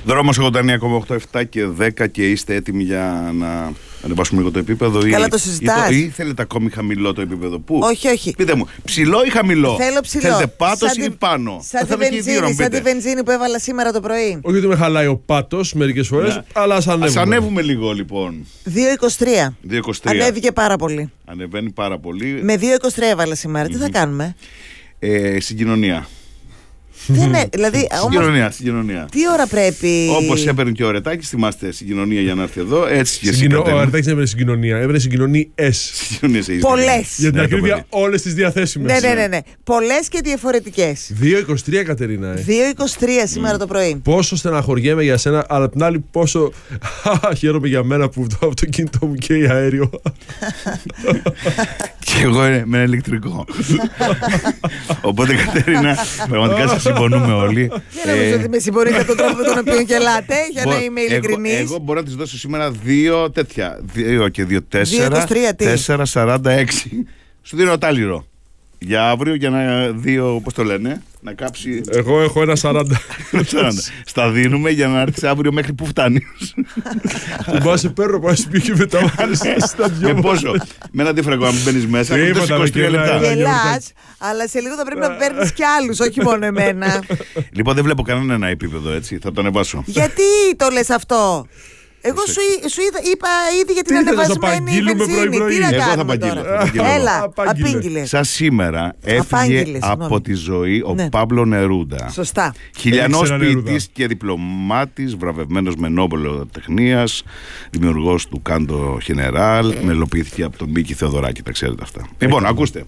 Δρόμος 89,8, 7 και 10 και είστε έτοιμοι για να ανεβάσουμε λίγο το επίπεδο? Καλά, το συζητάς. Ή θέλετε ακόμη χαμηλό το επίπεδο? Πού? Όχι. Πείτε μου, ψηλό ή χαμηλό? Θέλω ψηλό. Θέλετε πάτος ή πάνω? Σαν τη βενζίνη που έβαλα σήμερα το πρωί. Όχι ότι με χαλάει ο πάτος μερικές φορές, αλλά ας ανέβουμε. Ας ανέβουμε λίγο λοιπόν. 2,23. Ανέβηκε πάρα πολύ. Ανεβαίνει πάρα πολύ. Με 2,23 έβαλα σήμερα. Τι θα κάνουμε? Συγκοινωνία. Δηλαδή, συγκοινωνία. Τι ώρα πρέπει? Όπως έπαιρνε και ο Ρετάκης, θυμάστε, συγκοινωνία για να έρθει εδώ. Έτσι και εσύ. Ο Ρετάκης έβαιρε συγκοινωνία. Έβαιρε συγκοινωνίες. Πολλές. Για την ακρίβεια, όλες τις διαθέσιμες. Ναι. Πολλές και διαφορετικές. 2,23 Κατερίνα. 2,23 σήμερα το πρωί. Πόσο στεναχωριέμαι για σένα, αλλά απ' την άλλη πόσο χαίρομαι για μένα που το αυτοκίνητό μου καίει αέριο. Και εγώ με ηλεκτρικό. Οπότε Κατερίνα, πραγματικά σας συμπονούμε όλοι. Δεν νομίζω ότι με συμπονείτε τον τρόπο με τον οποίο γελάτε, για να είμαι ειλικρινής. Εγώ μπορώ να της δώσω σήμερα 2 τέτοια. 2 και 2, 4. 4,46. Σου δίνω τάλιρο. Για αύριο, για να δει, πώς το λένε, να κάψει. Εγώ έχω ένα 40. Στα δίνουμε για να έρθει αύριο μέχρι που φτάνει. Μπα σε παίρνω, πάει σπίτι και μετά στα δυο. Με πόσο? Με ένα αντίφραγκο, αν μπαίνει μέσα. Και 23 λεπτά. Γελάς, αλλά σε λίγο θα πρέπει να παίρνεις κι άλλους, όχι μόνο εμένα. Λοιπόν, δεν βλέπω κανένα επίπεδο, έτσι. Θα το ανεβάσω. Γιατί το λες αυτό? Εγώ σου είπα ήδη για την ανεβασμένη βενζίνη. Τι να κάνουμε τώρα? Έλα, απήγγειλες. Σαν σήμερα έφυγε από τη ζωή ο Πάμπλο Νερούντα. Σωστά. Χιλιανός ποιητής και διπλωμάτης, βραβευμένος με Νόμπελο Τεχνίας, δημιουργός του Κάντο Χενεράλ, μελοποιήθηκε από τον Μίκη Θεοδωράκη, τα ξέρετε αυτά. Λοιπόν, ακούστε.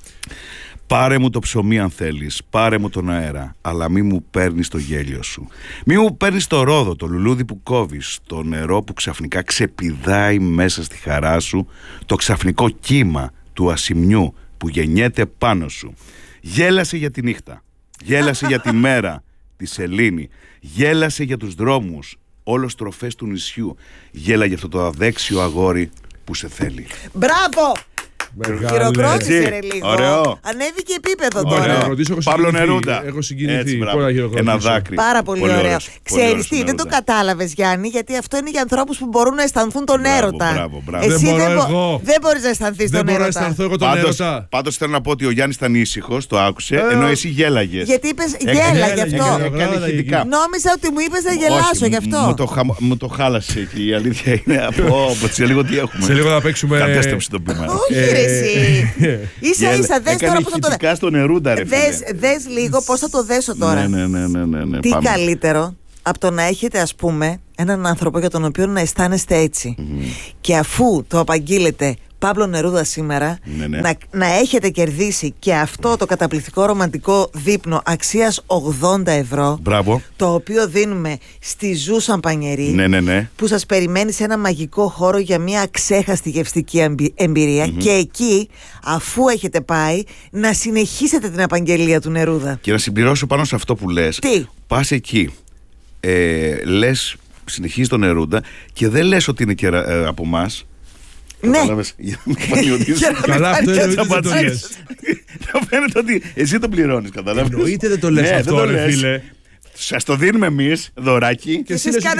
Πάρε μου το ψωμί αν θέλεις, πάρε μου τον αέρα, αλλά μη μου παίρνεις το γέλιο σου. Μη μου παίρνεις το ρόδο, το λουλούδι που κόβεις, το νερό που ξαφνικά ξεπηδάει μέσα στη χαρά σου, το ξαφνικό κύμα του ασημιού που γεννιέται πάνω σου. Γέλασε για τη νύχτα, γέλασε για τη μέρα, τη σελήνη, γέλασε για τους δρόμους, όλος τροφές του νησιού, γέλα για αυτό το αδέξιο αγόρι που σε θέλει. Μπράβο! Χειροκρότησε ρε λίγο. Ωραίο. Ανέβηκε επίπεδο τώρα. Παύλο Νερούντα. Έχω συγκινηθεί. Ένα δάκρυ. Πάρα πολύ ωραίο. Ξέρεις τι, δεν το κατάλαβες Γιάννη, γιατί αυτό είναι για ανθρώπους που μπορούν να αισθανθούν τον έρωτα. Μπράβο. Εσύ δεν μπορείς να αισθανθείς τον έρωτα. Δεν μπορώ να αισθανθώ εγώ τον έρωτα. Πάντως θέλω να πω ότι ο Γιάννης ήταν ήσυχος, το άκουσε, ενώ εσύ γέλαγες. Γιατί είπες γέλα γι' αυτό. Νόμιζα ότι μου είπες να γελάσω γι' αυτό. Μου το χάλασε και η αλήθεια είναι από σε λίγο τι έχουμε. Σε λίγο θα παίξουμε. Κατέστρεψε το πείμα. Ίσα-ίσα, δες τώρα πώς θα το δέσω. Στον Νερούντα, ρε φίλε. Δες λίγο πώς θα το δέσω τώρα. Ναι. Τι καλύτερο από το να έχετε, ας πούμε, έναν άνθρωπο για τον οποίο να αισθάνεστε έτσι. Και αφού το απαγγείλετε Παύλο Νερούδα σήμερα, να έχετε κερδίσει και αυτό το καταπληκτικό ρομαντικό δείπνο αξίας 80 ευρώ. Μπράβο. Το οποίο δίνουμε στη Ζου Σαμπανιερή. Ναι. Που σας περιμένει σε ένα μαγικό χώρο για μια αξέχαστη γευστική εμπειρία. Και εκεί, αφού έχετε πάει, να συνεχίσετε την απαγγελία του Νερούδα. Και να συμπληρώσω πάνω σε αυτό που λες. Τι? Πας εκεί, λες, συνεχίζει τον Νερούντα και δεν λες ότι είναι και από εμάς. Ναι. Καλά, αυτό είναι το λες. Θα φαίνεται ότι εσύ το πληρώνεις, καταλάβεις. Εννοείται δεν το λες αυτό, ρε φίλε. Σας το δίνουμε εμείς, δωράκι. Και εσείς κάντε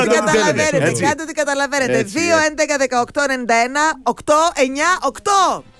ό,τι καταλαβαίνετε. 2, 11, 18, 91, 8, 9, 8.